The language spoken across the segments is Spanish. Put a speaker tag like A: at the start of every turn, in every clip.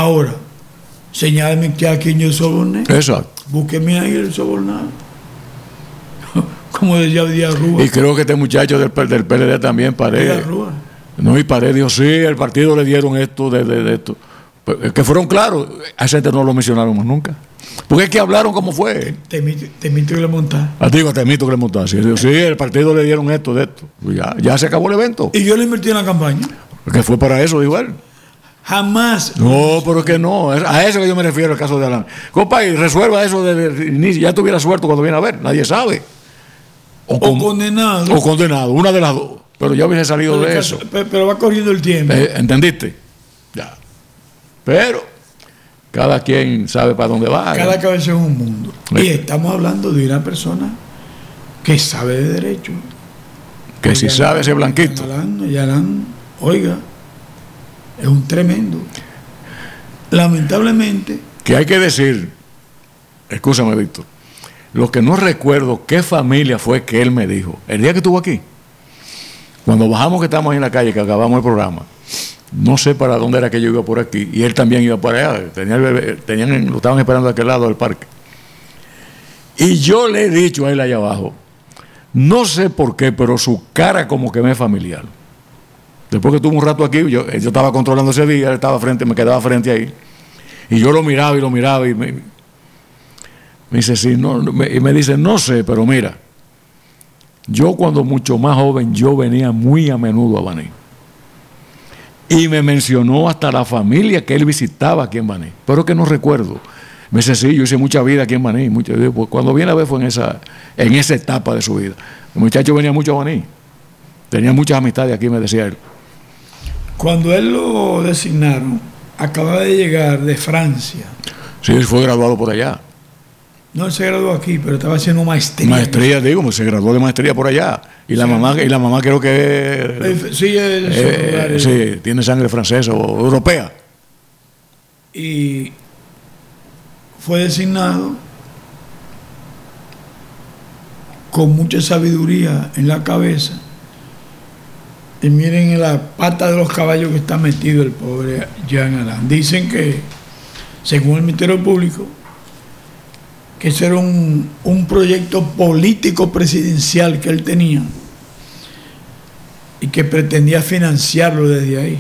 A: Ahora, señálame que a quien yo soborné.
B: Exacto.
A: Búsqueme ahí el sobornado. Como decía Díaz Rúa.
B: Y creo que este muchacho del PLD también, Paredes.
A: Díaz Rúa.
B: No, y Paredes dijo, sí, el partido le dieron esto, de esto. Pues, que fueron claros, a ese no lo mencionaron más nunca. Porque es que hablaron como fue.
A: Te mito que le montaste.
B: Digo, te admito que le montaste. Sí, el partido le dieron esto, de esto. Ya se acabó el evento.
A: Y yo le invertí en la campaña.
B: Que fue para eso, dijo él.
A: Jamás.
B: No, pero es que no. A eso que yo me refiero, el caso de Alan. Compadre, resuelva eso de inicio. Ya tuviera suerte cuando viene a ver. Nadie sabe.
A: O condenado.
B: O condenado, una de las dos. Pero ya hubiese salido de eso.
A: Pero va corriendo el tiempo.
B: ¿Entendiste? Ya. Pero cada quien sabe para dónde va.
A: Cada cabeza es un mundo. Y estamos hablando de una persona que sabe de derecho.
B: Que si sabe ese blanquito.
A: Alan, oiga, es un tremendo. Lamentablemente.
B: Que hay que decir, escúchame, Víctor, lo que no recuerdo qué familia fue que él me dijo, el día que estuvo aquí, cuando bajamos que estábamos ahí en la calle, que acabamos el programa, no sé para dónde era que yo iba por aquí, y él también iba para allá, lo estaban esperando a aquel lado del parque. Y yo le he dicho a él allá abajo, no sé por qué, pero su cara como que me es familiar. Después que estuve un rato aquí, yo estaba controlando ese día, él estaba frente, me quedaba frente ahí, y yo lo miraba y me dice, sí, no, y me dice, no sé, pero mira, yo cuando mucho más joven, yo venía muy a menudo a Baní. Y me mencionó hasta la familia que él visitaba aquí en Baní, pero que no recuerdo. Me dice, sí, yo hice mucha vida aquí en Baní. Pues cuando viene a ver fue en esa etapa de su vida. El muchacho venía mucho a Baní. Tenía muchas amistades aquí, me decía él.
A: Cuando él lo designaron, acababa de llegar de Francia.
B: Sí, él fue graduado por allá.
A: No, él se graduó aquí, pero estaba haciendo maestría.
B: Maestría, digo, se graduó de maestría por allá. Y la mamá creo que sí, tiene sangre francesa o europea.
A: Y fue designado con mucha sabiduría en la cabeza. Y miren en la pata de los caballos que está metido el pobre Jean Alain. Dicen que, según el Ministerio Público, que ese era un proyecto político presidencial que él tenía y que pretendía financiarlo desde ahí.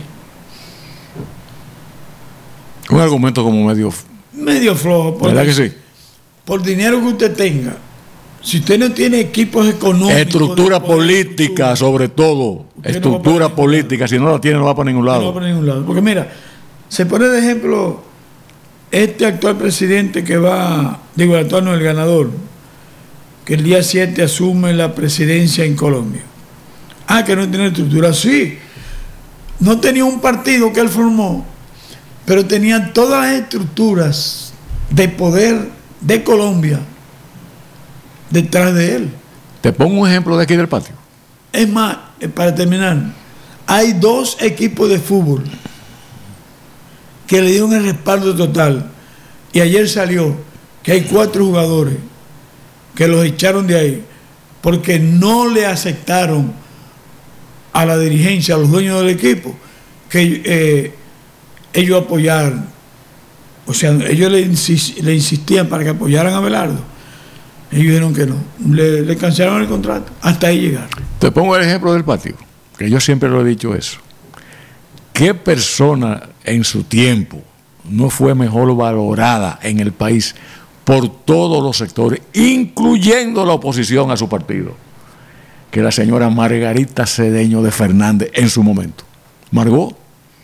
B: Un argumento como medio
A: flojo.
B: ¿Verdad que sí?
A: Por dinero que usted tenga, si usted no tiene equipos económicos...
B: Estructura política, sobre todo. Estructura política. Si no la tiene, no va para ningún lado.
A: No va para ningún lado. Porque mira, se pone de ejemplo este actual presidente que va... Digo, el actual no, el ganador, que el día 7 asume la presidencia en Colombia. Que no tiene estructura. Sí. No tenía un partido que él formó, pero tenía todas las estructuras de poder de Colombia detrás de él.
B: Te pongo un ejemplo de aquí del patio.
A: Es más, para terminar, hay 2 equipos de fútbol que le dieron el respaldo total. Y ayer salió que hay 4 jugadores que los echaron de ahí porque no le aceptaron a la dirigencia, a los dueños del equipo, que ellos apoyaran. O sea, ellos le insistían para que apoyaran a Abelardo. Ellos dijeron que no. Le cancelaron el contrato. Hasta ahí llegaron.
B: Te pongo el ejemplo del patio, que yo siempre lo he dicho eso. ¿Qué persona en su tiempo no fue mejor valorada en el país por todos los sectores, incluyendo la oposición a su partido, que la señora Margarita Cedeño de Fernández en su momento? Margot.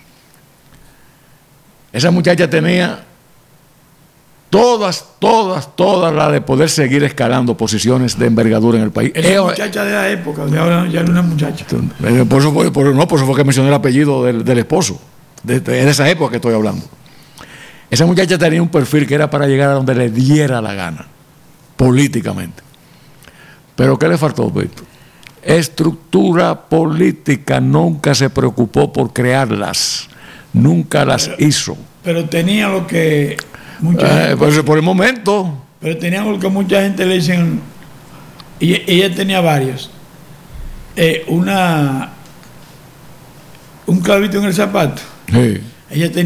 B: Esa muchacha tenía todas las de poder seguir escalando posiciones de envergadura en el país.
A: Esa muchacha de la época, de ahora ya no es una muchacha.
B: Por eso fue que mencioné el apellido del esposo, de esa época que estoy hablando. Esa muchacha tenía un perfil que era para llegar a donde le diera la gana, políticamente. Pero ¿qué le faltó, Víctor? Estructura política. Nunca se preocupó por crearlas, nunca las hizo.
A: Pero tenía lo que mucha
B: gente, por el momento.
A: Pero tenía lo que mucha gente le dicen, y ella tenía varios. Un clavito en el zapato.
B: Sí.
A: Ella tenía